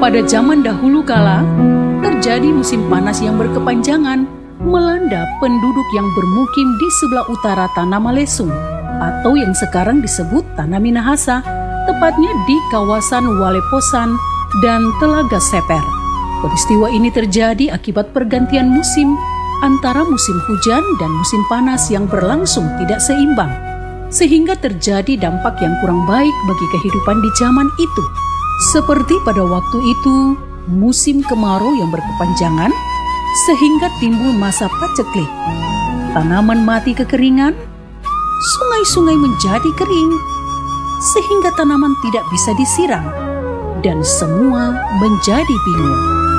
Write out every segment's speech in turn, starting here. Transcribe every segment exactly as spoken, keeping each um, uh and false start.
Pada zaman dahulu kala, terjadi musim panas yang berkepanjangan melanda penduduk yang bermukim di sebelah utara Tanah Malesung atau yang sekarang disebut Tanah Minahasa, tepatnya di kawasan Waleposan dan Telaga Seper. Peristiwa ini terjadi akibat pergantian musim antara musim hujan dan musim panas yang berlangsung tidak seimbang, sehingga terjadi dampak yang kurang baik bagi kehidupan di zaman itu. Seperti pada waktu itu, musim kemarau yang berkepanjangan, sehingga timbul masa paceklik. Tanaman mati kekeringan, sungai-sungai menjadi kering, sehingga tanaman tidak bisa disiram, dan semua menjadi bingung.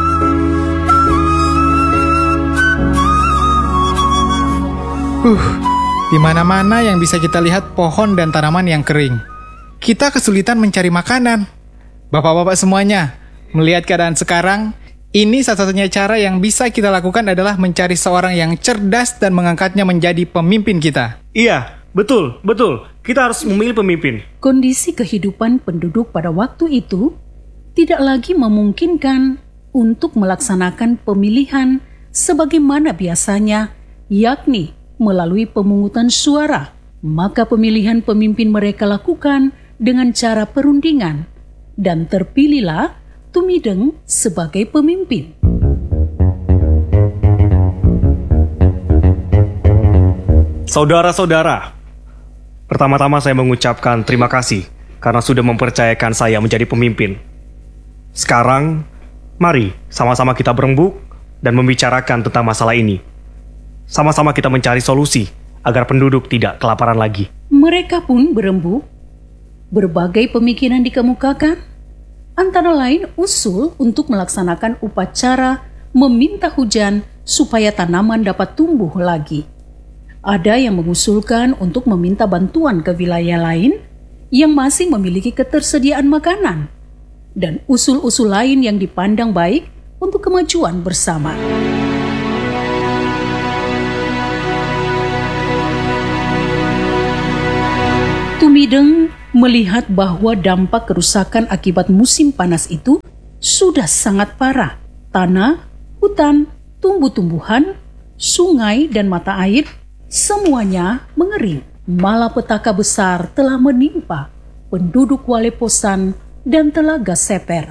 Huh, di mana-mana yang bisa kita lihat pohon dan tanaman yang kering. Kita kesulitan mencari makanan. Bapak-bapak semuanya, melihat keadaan sekarang, ini satu-satunya cara yang bisa kita lakukan adalah mencari seorang yang cerdas dan mengangkatnya menjadi pemimpin kita. Iya, betul, betul. Kita harus memilih pemimpin. Kondisi kehidupan penduduk pada waktu itu tidak lagi memungkinkan untuk melaksanakan pemilihan sebagaimana biasanya, yakni melalui pemungutan suara. Maka pemilihan pemimpin mereka lakukan dengan cara perundingan, dan terpilihlah Tumideng sebagai pemimpin. Saudara-saudara, pertama-tama saya mengucapkan terima kasih karena sudah mempercayakan saya menjadi pemimpin. Sekarang, mari sama-sama kita berembuk dan membicarakan tentang masalah ini. Sama-sama kita mencari solusi agar penduduk tidak kelaparan lagi. Mereka pun berembuk. Berbagai pemikiran dikemukakan, antara lain usul untuk melaksanakan upacara meminta hujan supaya tanaman dapat tumbuh lagi. Ada yang mengusulkan untuk meminta bantuan ke wilayah lain yang masih memiliki ketersediaan makanan, dan usul-usul lain yang dipandang baik untuk kemajuan bersama. Tumideng melihat bahwa dampak kerusakan akibat musim panas itu sudah sangat parah. Tanah, hutan, tumbuh-tumbuhan, sungai, dan mata air semuanya mengering. Malapetaka besar telah menimpa penduduk Waleposan dan Telaga Seper.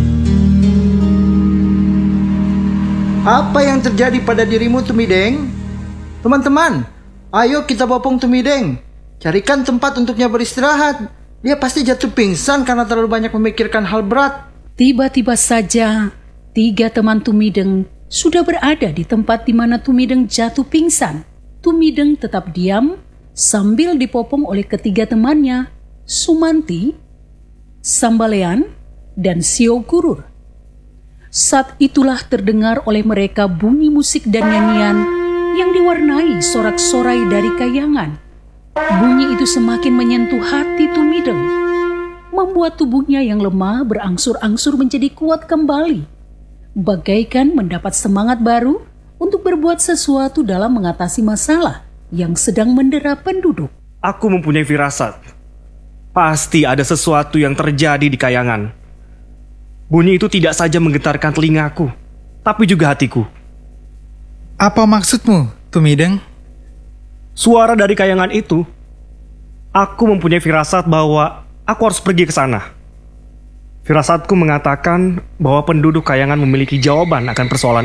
Apa yang terjadi pada dirimu, Tumideng? Teman-teman, ayo kita bopong Tumideng. Carikan tempat untuknya beristirahat. Dia pasti jatuh pingsan karena terlalu banyak memikirkan hal berat. Tiba-tiba saja, tiga teman Tumideng sudah berada di tempat di mana Tumideng jatuh pingsan. Tumideng tetap diam sambil dipopong oleh ketiga temannya, Sumanti, Sambalean, dan Sio Gurur. Saat itulah terdengar oleh mereka bunyi musik dan nyanyian yang diwarnai sorak-sorai dari kayangan. Bunyi itu semakin menyentuh hati Tumideng, membuat tubuhnya yang lemah berangsur-angsur menjadi kuat kembali, bagaikan mendapat semangat baru untuk berbuat sesuatu dalam mengatasi masalah yang sedang mendera penduduk. Aku mempunyai firasat. Pasti ada sesuatu yang terjadi di kayangan. Bunyi itu tidak saja menggetarkan telingaku, tapi juga hatiku. Apa maksudmu, Tumideng? Suara dari kayangan itu, aku mempunyai firasat bahwa aku harus pergi ke sana. Firasatku mengatakan bahwa penduduk kayangan memiliki jawaban akan persoalan